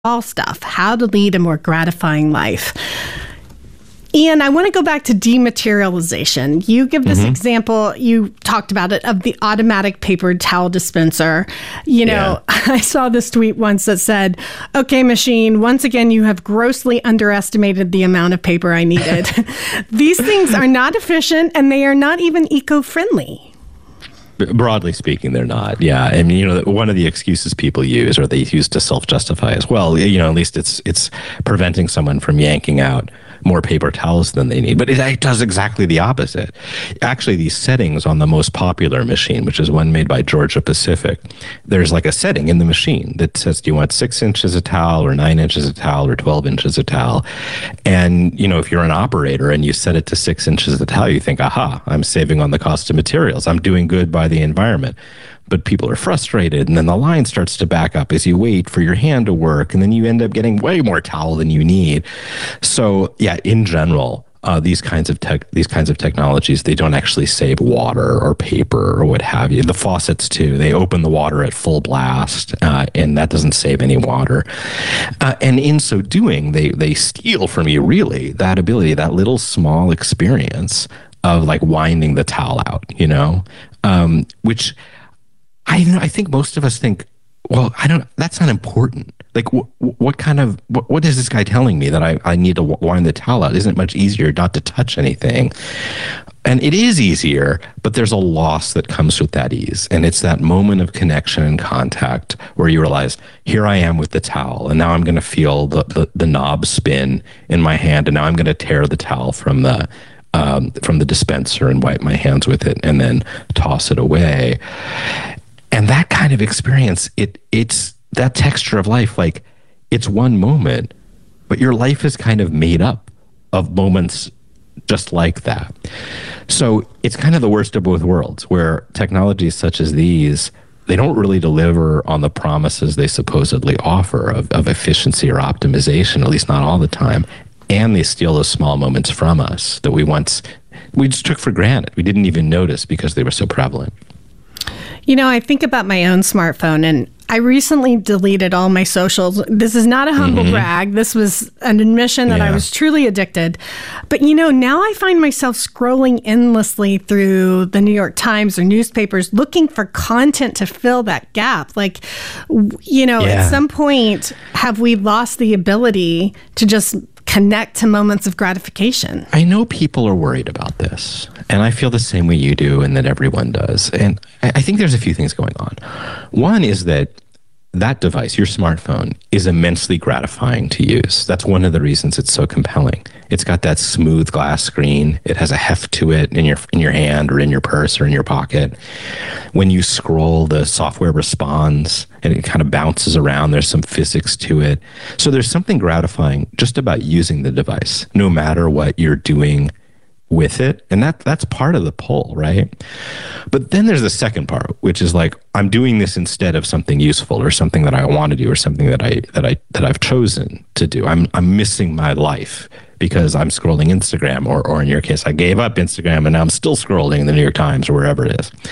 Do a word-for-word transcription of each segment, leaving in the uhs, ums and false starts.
all stuff, how to lead a more gratifying life. Ian, I want to go back to dematerialization. You give this mm-hmm. example, you talked about it, of the automatic paper towel dispenser. You know, yeah. I saw this tweet once that said, okay, machine, once again, you have grossly underestimated the amount of paper I needed. These things are not efficient and they are not even eco-friendly. Broadly speaking, they're not. Yeah. I mean, you know, one of the excuses people use, or they use to self-justify as well, you know, at least it's it's preventing someone from yanking out more paper towels than they need. But it, it does exactly the opposite. Actually, these settings on the most popular machine, which is one made by Georgia Pacific, there's like a setting in the machine that says, do you want six inches of towel or nine inches of towel or twelve inches of towel? And, you know, if you're an operator and you set it to six inches of towel, you think, aha, I'm saving on the cost of materials. I'm doing good by the environment. But people are frustrated, and then the line starts to back up as you wait for your hand to work, and then you end up getting way more towel than you need. So, yeah, in general, uh, these kinds of tech, these kinds of technologies, they don't actually save water or paper or what have you. The faucets too, they open the water at full blast, uh, and that doesn't save any water. Uh, and in so doing, they they steal from you really that ability, that little small experience of like winding the towel out, you know, um, which. I I think most of us think, well, I don't. That's not important. Like, wh- what kind of what, what is this guy telling me that I, I need to wind the towel out? Isn't it much easier not to touch anything? And it is easier, but there's a loss that comes with that ease, and it's that moment of connection and contact where you realize, here I am with the towel, and now I'm going to feel the, the the knob spin in my hand, and now I'm going to tear the towel from the. Um, from the dispenser and wipe my hands with it, and then toss it away. And that kind of experience, it it's that texture of life, like it's one moment, but your life is kind of made up of moments just like that. So it's kind of the worst of both worlds, where technologies such as these, they don't really deliver on the promises they supposedly offer of, of efficiency or optimization, at least not all the time. And they steal those small moments from us that we once, we just took for granted. We didn't even notice because they were so prevalent. You know, I think about my own smartphone, and I recently deleted all my socials. This is not a humble mm-hmm. brag. This was an admission that yeah. I was truly addicted. But, you know, now I find myself scrolling endlessly through the New York Times or newspapers looking for content to fill that gap. Like, you know, yeah. at some point, have we lost the ability to just connect to moments of gratification? I know people are worried about this, and I feel the same way you do and that everyone does. And I think there's a few things going on. One is that that device, your smartphone, is immensely gratifying to use. That's one of the reasons it's so compelling. It's got that smooth glass screen. It has a heft to it in your in your hand or in your purse or in your pocket. When you scroll, the software responds and it kind of bounces around. There's some physics to it. So there's something gratifying just about using the device, no matter what you're doing with it. And that that's part of the pull, right? But then there's the second part, which is like, I'm doing this instead of something useful or something that I want to do or something that I that I that I've chosen to do. I'm I'm missing my life because I'm scrolling Instagram, or or in your case, I gave up Instagram and now I'm still scrolling the New York Times or wherever it is.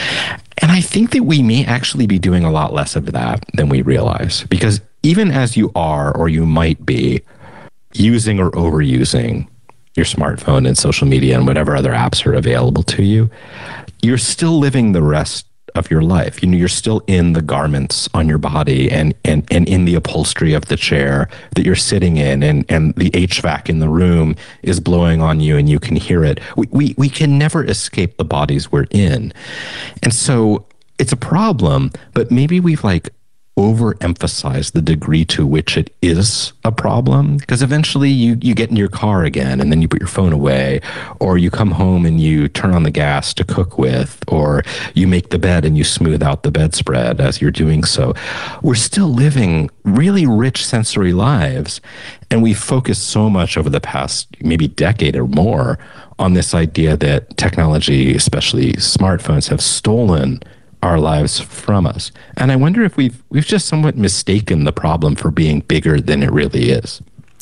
And I think that we may actually be doing a lot less of that than we realize, because even as you are, or you might be, using or overusing your smartphone and social media and whatever other apps are available to you, you're still living the rest of your life. You know, you're still in the garments on your body and and, and in the upholstery of the chair that you're sitting in, and, and the H V A C in the room is blowing on you and you can hear it. We, we, we can never escape the bodies we're in. And so it's a problem, but maybe we've like overemphasize the degree to which it is a problem, because eventually you you get in your car again and then you put your phone away, or you come home and you turn on the gas to cook with, or you make the bed and you smooth out the bedspread as you're doing so. We're still living really rich sensory lives, and we focused so much over the past maybe decade or more on this idea that technology, especially smartphones, have stolen our lives from us. And I wonder if we've we've just somewhat mistaken the problem for being bigger than it really is.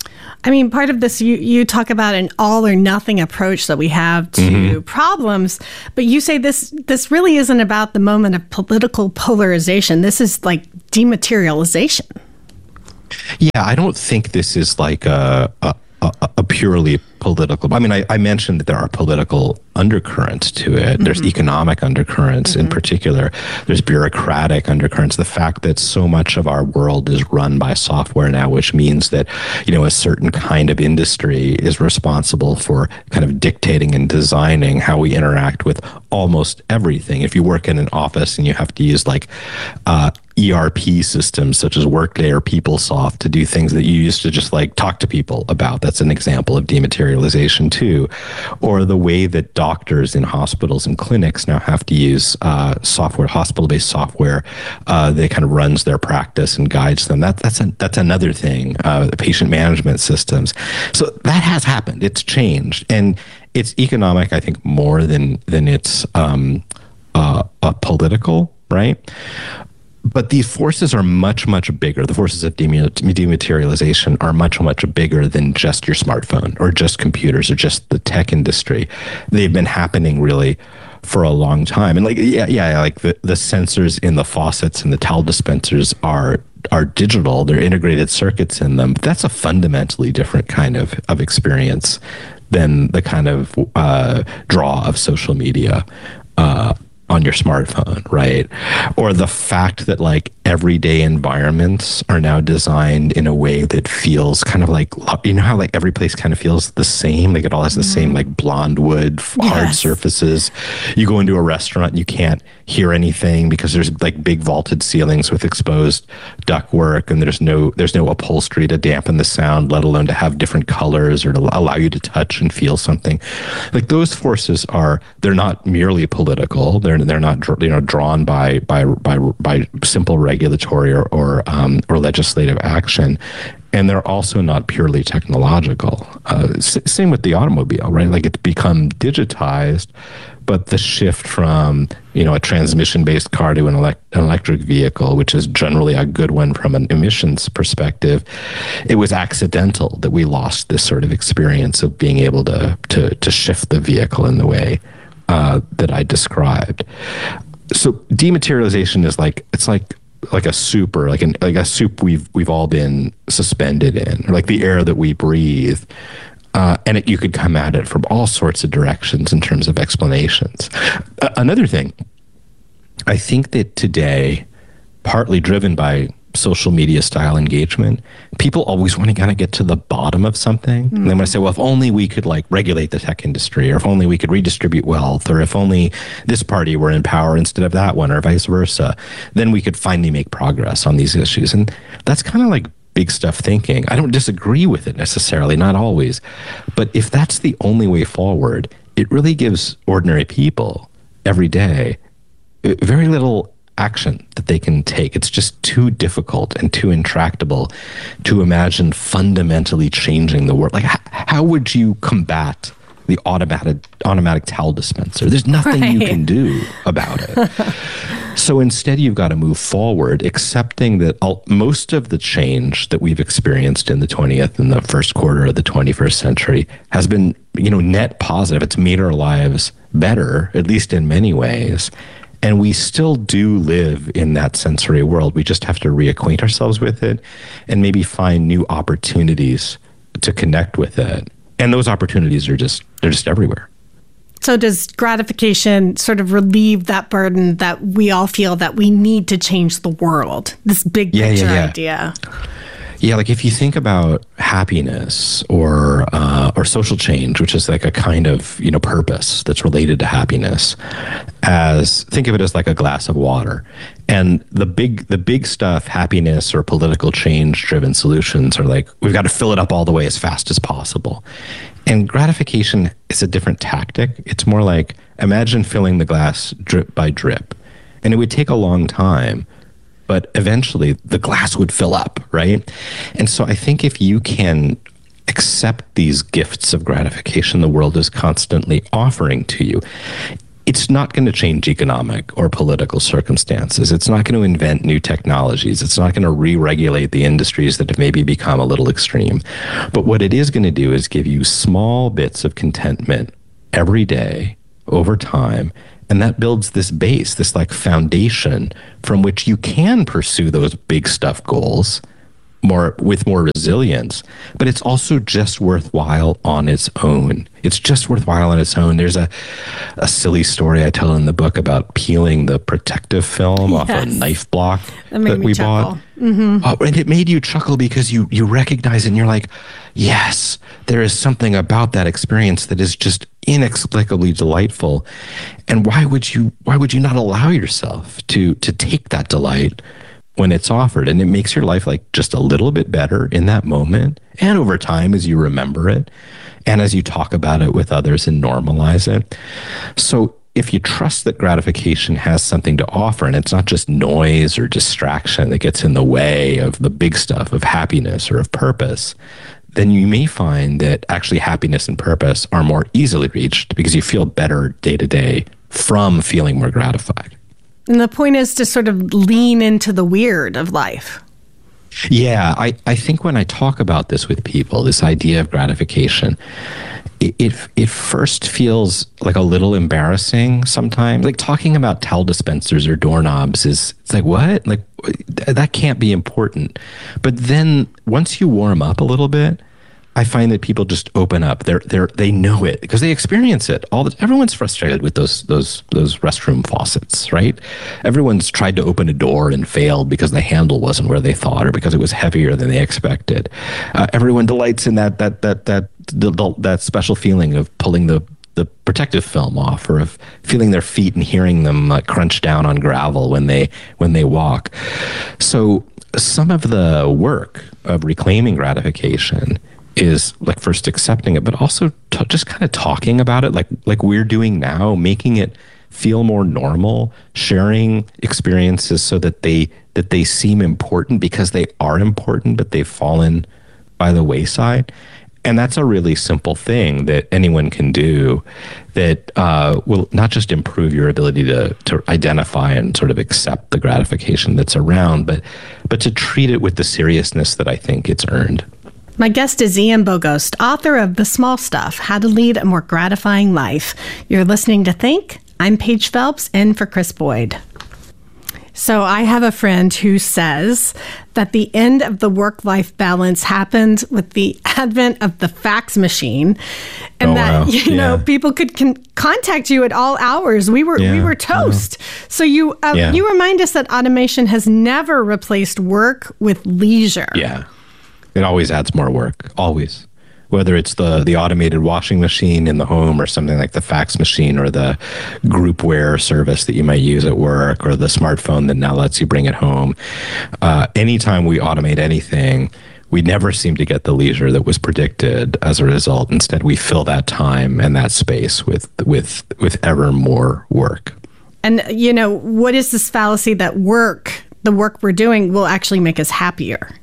I mean, part of this, you, you talk about an all or nothing approach that we have to mm-hmm. problems, but you say this this really isn't about the moment of political polarization. This is like dematerialization. Yeah, I don't think this is like a, a, a purely political. I mean, I, I mentioned that there are political undercurrents to it. Mm-hmm. There's economic undercurrents mm-hmm. in particular. There's bureaucratic undercurrents. The fact that so much of our world is run by software now, which means that, you know, a certain kind of industry is responsible for kind of dictating and designing how we interact with almost everything. If you work in an office and you have to use like uh, E R P systems such as Workday or PeopleSoft to do things that you used to just like talk to people about, that's an example of dematerialization too. Or the way that doctors in hospitals and clinics now have to use uh, software, hospital-based software uh, that kind of runs their practice and guides them. That, that's, a, that's another thing, uh, the patient management systems. So that has happened. It's changed. And it's economic, I think, more than, than it's um, uh, uh, political, right? But these forces are much, much bigger. The forces of dematerialization are much, much bigger than just your smartphone or just computers or just the tech industry. They've been happening really for a long time. And like, yeah, yeah, like the, the sensors in the faucets and the towel dispensers are are digital. They're integrated circuits in them. But that's a fundamentally different kind of, of experience than the kind of uh, draw of social media uh on your smartphone, right? Or the fact that like everyday environments are now designed in a way that feels kind of like, you know how like every place kind of feels the same, like it all has the mm. same like blonde wood, hard yes. surfaces. You go into a restaurant and you can't hear anything because there's like big vaulted ceilings with exposed ductwork, and there's no there's no upholstery to dampen the sound, let alone to have different colors or to allow you to touch and feel something. Like those forces are, they're not merely political. They're they're not, you know, drawn by by by by simple regulatory or or, um, or legislative action, and they're also not purely technological. Uh, s- same with the automobile, right? Like it's become digitized, but the shift from, you know, a transmission-based car to an, elect- an electric vehicle, which is generally a good one from an emissions perspective, it was accidental that we lost this sort of experience of being able to to, to shift the vehicle in the way uh, that I described. So dematerialization is like, it's like like a soup or like an like a soup we've we've all been suspended in, or like the air that we breathe. Uh, and it, you could come at it from all sorts of directions in terms of explanations. Uh, another thing, I think that today, partly driven by social media style engagement, people always want to kind of get to the bottom of something. Mm-hmm. And they want to say, well, if only we could like regulate the tech industry, or if only we could redistribute wealth, or if only this party were in power instead of that one, or vice versa, then we could finally make progress on these issues. And that's kind of like big stuff thinking. I don't disagree with it necessarily, not always. But if that's the only way forward, it really gives ordinary people every day very little action that they can take. It's just too difficult and too intractable to imagine fundamentally changing the world. Like, h- how would you combat the automatic automatic towel dispenser? There's nothing right. you can do about it. So instead, you've got to move forward, accepting that all, most of the change that we've experienced in the twentieth and the first quarter of the twenty-first century has been, you know, net positive. It's made our lives better, at least in many ways. And we still do live in that sensory world. We just have to reacquaint ourselves with it and maybe find new opportunities to connect with it. And those opportunities are just, they're just everywhere. So does gratification sort of relieve that burden that we all feel that we need to change the world? This big yeah, picture yeah, yeah. idea. Yeah, like if you think about happiness or uh, or social change, which is like a kind of, you know, purpose that's related to happiness, as think of it as like a glass of water. And the big the big stuff, happiness or political change driven solutions, are like, we've got to fill it up all the way as fast as possible. And gratification is a different tactic. It's more like, imagine filling the glass drip by drip. And it would take a long time, but eventually the glass would fill up, right? And so I think if you can accept these gifts of gratification the world is constantly offering to you, it's not going to change economic or political circumstances. It's not going to invent new technologies. It's not going to re-regulate the industries that have maybe become a little extreme. But what it is going to do is give you small bits of contentment every day over time. And that builds this base, this like foundation from which you can pursue those big stuff goals more with more resilience, but it's also just worthwhile on its own. It's just worthwhile on its own. There's a a silly story I tell in the book about peeling the protective film yes. off a knife block that, that we chuckle. bought. Mm-hmm. Oh, and it made you chuckle because you you recognize it and you're like, yes, there is something about that experience that is just inexplicably delightful. And why would you why would you not allow yourself to to take that delight when it's offered? And it makes your life like just a little bit better in that moment and over time as you remember it and as you talk about it with others and normalize it. So if you trust that gratification has something to offer and it's not just noise or distraction that gets in the way of the big stuff of happiness or of purpose, then you may find that actually happiness and purpose are more easily reached because you feel better day to day from feeling more gratified. And the point is to sort of lean into the weird of life. Yeah, I, I think when I talk about this with people, this idea of gratification, it, it it first feels like a little embarrassing sometimes. Like talking about towel dispensers or doorknobs is, it's like, what? Like, that can't be important. But then once you warm up a little bit, I find that people just open up. They're they're they know it because they experience it all the. Everyone's frustrated with those those those restroom faucets, right? Everyone's tried to open a door and failed because the handle wasn't where they thought, or because it was heavier than they expected. Uh, everyone delights in that that that that that, that special feeling of pulling the the protective film off, or of feeling their feet and hearing them uh, crunch down on gravel when they when they walk. So some of the work of reclaiming gratification is like first accepting it, but also t- just kind of talking about it like like we're doing now, making it feel more normal, sharing experiences so that they that they seem important because they are important, but they've fallen by the wayside. And that's a really simple thing that anyone can do that uh, will not just improve your ability to to identify and sort of accept the gratification that's around, but but to treat it with the seriousness that I think it's earned. My guest is Ian Bogost, author of The Small Stuff, How to Lead a More Gratifying Life. You're listening to Think. I'm Paige Phelps, in for Chris Boyd. So I have a friend who says that the end of the work-life balance happened with the advent of the fax machine, and oh, that wow. you yeah. know people could con- contact you at all hours. We were yeah. we were toast. Yeah. So you uh, yeah. you remind us that automation has never replaced work with leisure. Yeah. It always adds more work, always. Whether it's the the automated washing machine in the home or something like the fax machine or the groupware service that you might use at work or the smartphone that now lets you bring it home. Uh, anytime we automate anything, we never seem to get the leisure that was predicted as a result. Instead, we fill that time and that space with with with ever more work. And, you know, what is this fallacy that work, the work we're doing, will actually make us happier?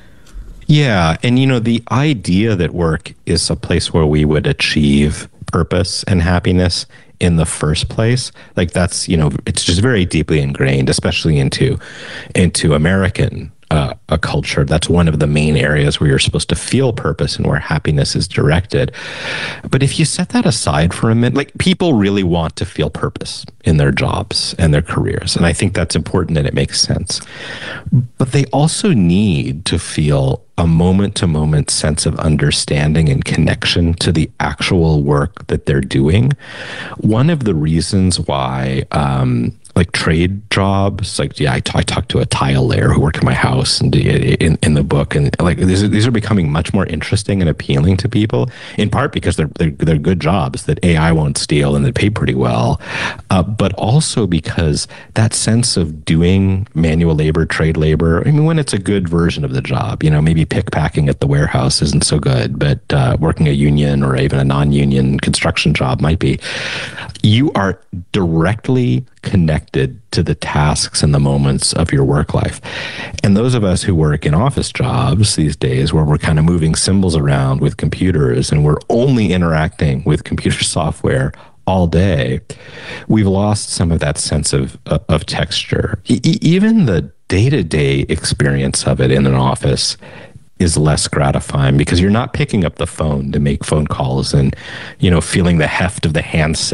Yeah. And, you know, the idea that work is a place where we would achieve purpose and happiness in the first place, like that's, you know, it's just very deeply ingrained, especially into into American uh, a culture. That's one of the main areas where you're supposed to feel purpose and where happiness is directed. But if you set that aside for a minute, like people really want to feel purpose in their jobs and their careers. And I think that's important and it makes sense. But they also need to feel a moment-to-moment sense of understanding and connection to the actual work that they're doing. One of the reasons why um, like trade jobs, like, yeah, I, t- I talked to a tile layer who worked in my house and in, in the book, and like these are, these are becoming much more interesting and appealing to people, in part because they're, they're, they're good jobs that A I won't steal and they pay pretty well, uh, but also because that sense of doing manual labor, trade labor, I mean, when it's a good version of the job, you know, maybe pickpacking at the warehouse isn't so good, but uh, working a union or even a non-union construction job might be, you are directly connected to the tasks and the moments of your work life. And those of us who work in office jobs these days, where we're kind of moving symbols around with computers and we're only interacting with computer software all day, we've lost some of that sense of of texture. E- even the day-to-day experience of it in an office is less gratifying because you're not picking up the phone to make phone calls and, you know, feeling the heft of the handset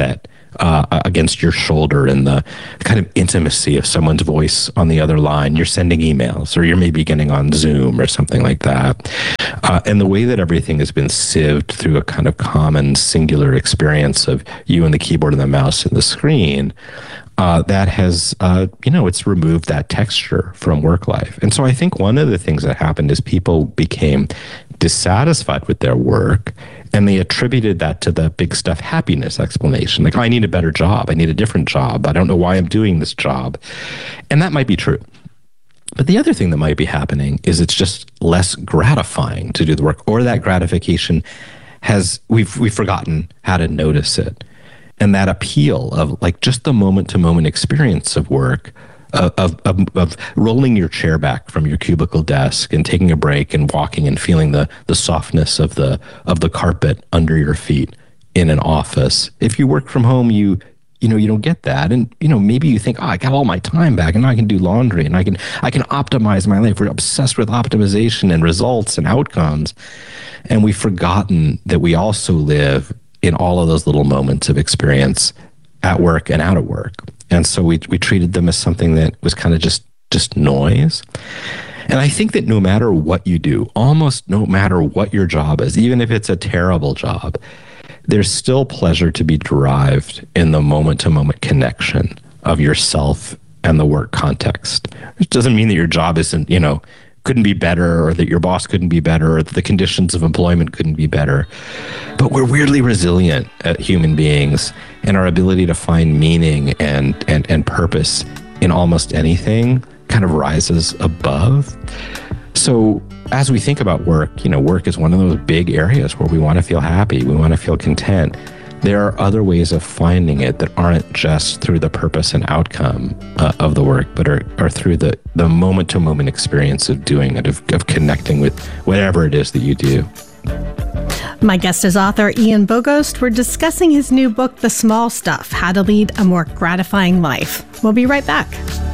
uh, against your shoulder and the kind of intimacy of someone's voice on the other line. You're sending emails, or you're maybe getting on Zoom or something like that. Uh, and the way that everything has been sieved through a kind of common singular experience of you and the keyboard and the mouse and the screen, uh, that has, uh, you know, it's removed that texture from work life. And so I think one of the things that happened is people became dissatisfied with their work, and they attributed that to the big stuff happiness explanation. Like, oh, I need a better job. I need a different job. I don't know why I'm doing this job. And that might be true. But the other thing that might be happening is it's just less gratifying to do the work, or that gratification has, we've we've forgotten how to notice it. And that appeal of like just the moment to moment experience of work, Of, of, of rolling your chair back from your cubicle desk and taking a break and walking and feeling the, the softness of the of the carpet under your feet in an office. If you work from home, you you know you don't get that, and you know maybe you think, oh, I got all my time back, and now I can do laundry, and I can I can optimize my life. We're obsessed with optimization and results and outcomes, and we've forgotten that we also live in all of those little moments of experience at work and out of work. And so we we treated them as something that was kind of just just noise. And I think that no matter what you do, almost no matter what your job is, even if it's a terrible job, there's still pleasure to be derived in the moment-to-moment connection of yourself and the work context. It doesn't mean that your job isn't, you know, couldn't be better, or that your boss couldn't be better, or that the conditions of employment couldn't be better. But we're weirdly resilient as human beings, and our ability to find meaning and, and, and purpose in almost anything kind of rises above. So as we think about work, you know, work is one of those big areas where we want to feel happy, we want to feel content. There are other ways of finding it that aren't just through the purpose and outcome uh, of the work, but are, are through the, the moment-to-moment experience of doing it, of, of connecting with whatever it is that you do. My guest is author Ian Bogost. We're discussing his new book, The Small Stuff: How to Lead a More Gratifying Life. We'll be right back.